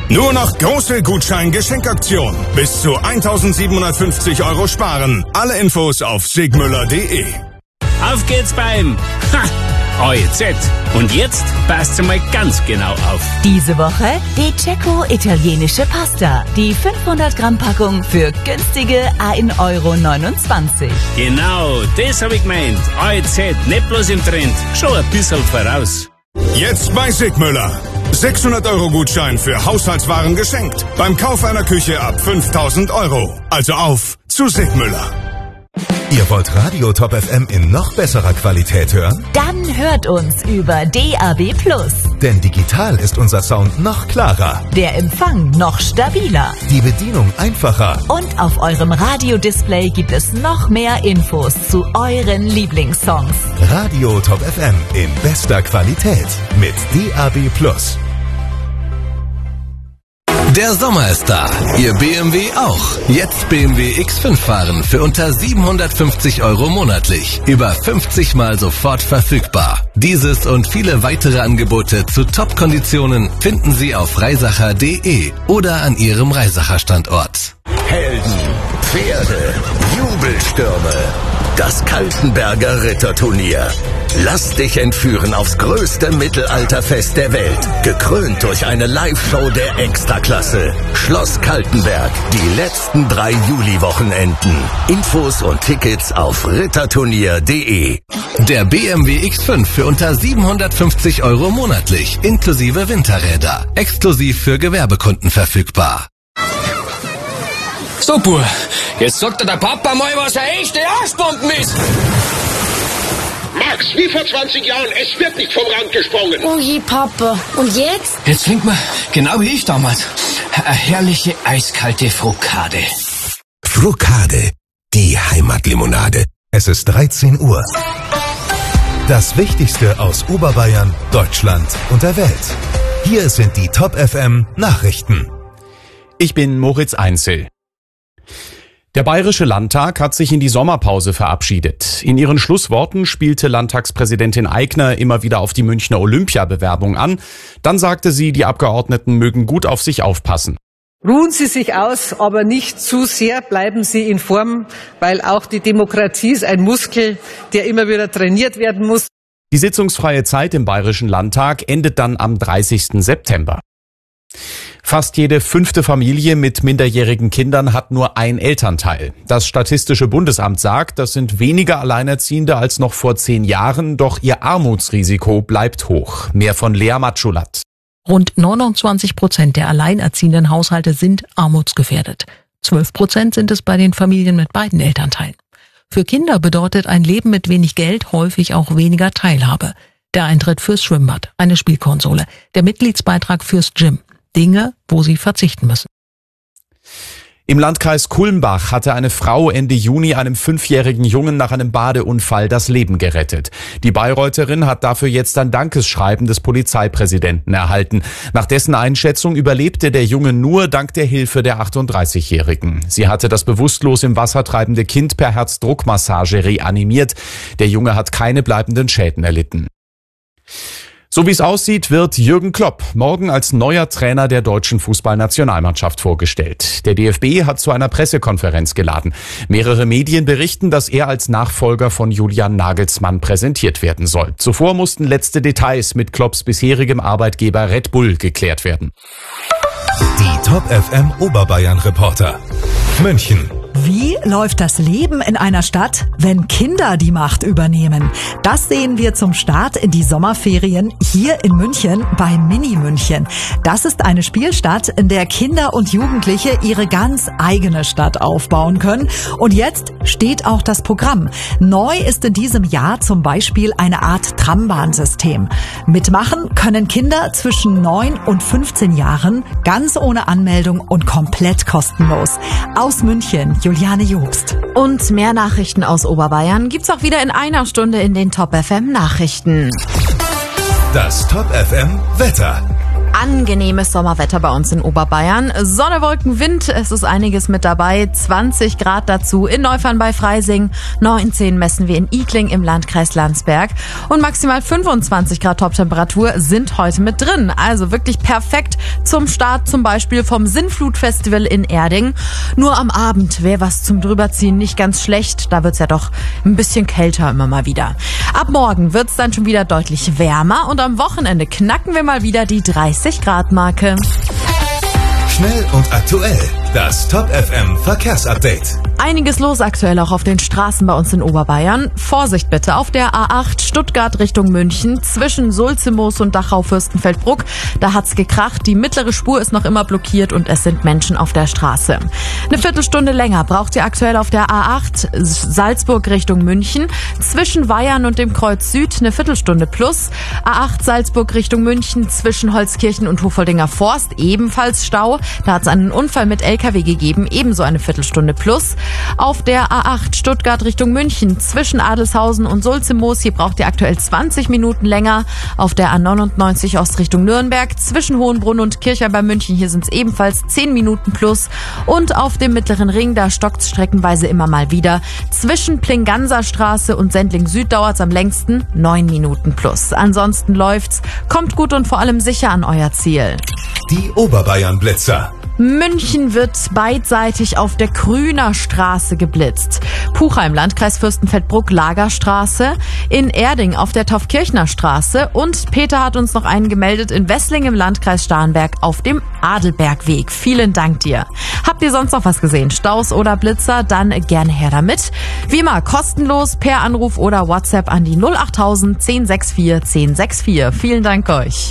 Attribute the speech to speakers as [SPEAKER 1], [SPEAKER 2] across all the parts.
[SPEAKER 1] Nur noch große Gutschein-Geschenkaktion. Bis zu 1.750 € sparen. Alle Infos auf sigmüller.de.
[SPEAKER 2] Auf geht's beim AEZ. Und jetzt passt mal ganz genau auf.
[SPEAKER 3] Diese Woche die Cecco-italienische Pasta. Die 500 Gramm Packung für günstige 1,29 €.
[SPEAKER 2] Genau, das hab ich gemeint. AEZ, nicht bloß im Trend, schon ein bisschen voraus.
[SPEAKER 1] Jetzt bei Sigmüller. 600 € Gutschein für Haushaltswaren geschenkt. Beim Kauf einer Küche ab 5.000 €. Also auf zu Sigmüller.
[SPEAKER 4] Ihr wollt Radio Top FM in noch besserer Qualität hören?
[SPEAKER 3] Dann hört uns über DAB+.
[SPEAKER 4] Denn digital ist unser Sound noch klarer.
[SPEAKER 3] Der Empfang noch stabiler.
[SPEAKER 4] Die Bedienung einfacher.
[SPEAKER 3] Und auf eurem Radiodisplay gibt es noch mehr Infos zu euren Lieblingssongs.
[SPEAKER 4] Radio Top FM in bester Qualität mit DAB+.
[SPEAKER 5] Der Sommer ist da. Ihr BMW auch. Jetzt BMW X5 fahren für unter 750 € monatlich. Über 50 Mal sofort verfügbar. Dieses und viele weitere Angebote zu Top-Konditionen finden Sie auf reisacher.de oder an Ihrem Reisacher-Standort.
[SPEAKER 6] Helden, Pferde, Jubelstürme. Das Kaltenberger Ritterturnier. Lass dich entführen aufs größte Mittelalterfest der Welt. Gekrönt durch eine Live-Show der Extraklasse. Schloss Kaltenberg. Die letzten 3 Juli-Wochenenden. Infos und Tickets auf ritterturnier.de.
[SPEAKER 5] Der BMW X5 für unter 750 € monatlich. Inklusive Winterräder. Exklusiv für Gewerbekunden verfügbar.
[SPEAKER 7] So, Bub, jetzt sagt der Papa mal, was eine echte Arschbomben ist.
[SPEAKER 8] Max, wie vor 20 Jahren, es wird nicht vom Rand gesprungen.
[SPEAKER 9] Oh je, Papa. Und jetzt?
[SPEAKER 7] Jetzt trinkt man, genau wie ich damals, eine herrliche eiskalte Frukade.
[SPEAKER 4] Frukade, die Heimatlimonade. Es ist 13 Uhr. Das Wichtigste aus Oberbayern, Deutschland und der Welt. Hier sind die Top FM Nachrichten.
[SPEAKER 10] Ich bin Moritz Einzel. Der Bayerische Landtag hat sich in die Sommerpause verabschiedet. In ihren Schlussworten spielte Landtagspräsidentin Aigner immer wieder auf die Münchner Olympiabewerbung an. Dann sagte sie, die Abgeordneten mögen gut auf sich aufpassen.
[SPEAKER 11] Ruhen Sie sich aus, aber nicht zu sehr, bleiben Sie in Form, weil auch die Demokratie ist ein Muskel, der immer wieder trainiert werden muss.
[SPEAKER 10] Die sitzungsfreie Zeit im Bayerischen Landtag endet dann am 30. September. Fast jede 5. Familie mit minderjährigen Kindern hat nur ein Elternteil. Das Statistische Bundesamt sagt, das sind weniger Alleinerziehende als noch vor 10 Jahren, doch ihr Armutsrisiko bleibt hoch. Mehr von Lea Matschulat.
[SPEAKER 12] Rund 29% der alleinerziehenden Haushalte sind armutsgefährdet. 12% sind es bei den Familien mit beiden Elternteilen. Für Kinder bedeutet ein Leben mit wenig Geld häufig auch weniger Teilhabe. Der Eintritt fürs Schwimmbad, eine Spielkonsole, der Mitgliedsbeitrag fürs Gym. Dinge, wo sie verzichten müssen.
[SPEAKER 10] Im Landkreis Kulmbach hatte eine Frau Ende Juni einem 5-jährigen Jungen nach einem Badeunfall das Leben gerettet. Die Bayreutherin hat dafür jetzt ein Dankesschreiben des Polizeipräsidenten erhalten. Nach dessen Einschätzung überlebte der Junge nur dank der Hilfe der 38-Jährigen. Sie hatte das bewusstlos im Wasser treibende Kind per Herzdruckmassage reanimiert. Der Junge hat keine bleibenden Schäden erlitten. So wie es aussieht, wird Jürgen Klopp morgen als neuer Trainer der deutschen Fußballnationalmannschaft vorgestellt. Der DFB hat zu einer Pressekonferenz geladen. Mehrere Medien berichten, dass er als Nachfolger von Julian Nagelsmann präsentiert werden soll. Zuvor mussten letzte Details mit Klopps bisherigem Arbeitgeber Red Bull geklärt werden.
[SPEAKER 4] Die Top FM Oberbayern Reporter. München.
[SPEAKER 13] Wie läuft das Leben in einer Stadt, wenn Kinder die Macht übernehmen? Das sehen wir zum Start in die Sommerferien hier in München bei Mini München. Das ist eine Spielstadt, in der Kinder und Jugendliche ihre ganz eigene Stadt aufbauen können. Und jetzt steht auch das Programm. Neu ist in diesem Jahr zum Beispiel eine Art Trambahnsystem. Mitmachen können Kinder zwischen 9 und 15 Jahren, ganz ohne Anmeldung und komplett kostenlos. Aus München, Juliane Jobst.
[SPEAKER 14] Und mehr Nachrichten aus Oberbayern gibt's auch wieder in einer Stunde in den Top FM Nachrichten.
[SPEAKER 4] Das Top FM Wetter.
[SPEAKER 14] Angenehmes Sommerwetter bei uns in Oberbayern. Sonne, Wolken, Wind, es ist einiges mit dabei. 20 Grad dazu in Neufern bei Freising. 19 messen wir in Igling im Landkreis Landsberg. Und maximal 25 Grad Toptemperatur sind heute mit drin. Also wirklich perfekt zum Start zum Beispiel vom Sinnflut-Festival in Erding. Nur am Abend wäre was zum Drüberziehen nicht ganz schlecht. Da wird's ja doch ein bisschen kälter immer mal wieder. Ab morgen wird's dann schon wieder deutlich wärmer und am Wochenende knacken wir mal wieder die 30-Grad-Marke.
[SPEAKER 4] Schnell und aktuell. Das Top FM Verkehrsupdate.
[SPEAKER 14] Einiges los aktuell auch auf den Straßen bei uns in Oberbayern. Vorsicht bitte auf der A8 Stuttgart Richtung München zwischen Sulzemoos und Dachau-Fürstenfeldbruck. Da hat's gekracht. Die mittlere Spur ist noch immer blockiert und es sind Menschen auf der Straße. Eine Viertelstunde länger braucht ihr aktuell auf der A8 Salzburg Richtung München zwischen Weyern und dem Kreuz Süd eine Viertelstunde plus. A8 Salzburg Richtung München zwischen Holzkirchen und Hofoldinger Forst ebenfalls Stau. Da hat's einen Unfall mit LKW gegeben, ebenso eine Viertelstunde plus. Auf der A8 Stuttgart Richtung München zwischen Adelshausen und Sulzemoos, hier braucht ihr aktuell 20 Minuten länger. Auf der A99 Ost Richtung Nürnberg zwischen Hohenbrunn und Kirchheim bei München, hier sind es ebenfalls 10 Minuten plus. Und auf dem Mittleren Ring, da stockt es streckenweise immer mal wieder. Zwischen Plinganser-Straße und Sendling Süd dauert es am längsten 9 Minuten plus. Ansonsten läuft's. Kommt gut und vor allem sicher an euer Ziel.
[SPEAKER 4] Die Oberbayern-Blitzer.
[SPEAKER 14] München wird beidseitig auf der Krüner Straße geblitzt. Puchheim, Landkreis Fürstenfeldbruck, Lagerstraße. In Erding auf der Taufkirchner Straße. Und Peter hat uns noch einen gemeldet in Wessling im Landkreis Starnberg auf dem Adelbergweg. Vielen Dank dir. Habt ihr sonst noch was gesehen? Staus oder Blitzer? Dann gerne her damit. Wie immer kostenlos per Anruf oder WhatsApp an die 08000 1064 1064. Vielen Dank euch.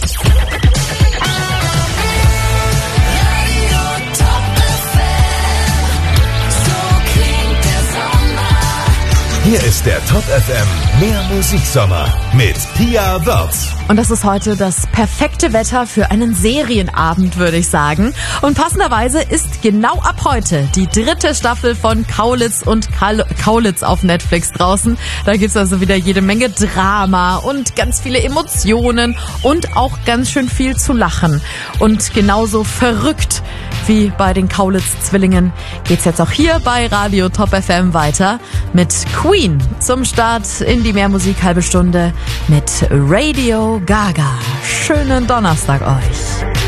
[SPEAKER 4] Hier ist der Top FM Mehr Musiksommer mit Pia Wörz.
[SPEAKER 14] Und das ist heute das perfekte Wetter für einen Serienabend, würde ich sagen. Und passenderweise ist genau ab heute die 3. Staffel von Kaulitz und Kaulitz auf Netflix draußen. Da gibt's also wieder jede Menge Drama und ganz viele Emotionen und auch ganz schön viel zu lachen. Und genauso verrückt wie bei den Kaulitz-Zwillingen geht's jetzt auch hier bei Radio Top FM weiter mit Queen zum Start in die Mehrmusik halbe Stunde mit Radio Gaga. Schönen Donnerstag euch.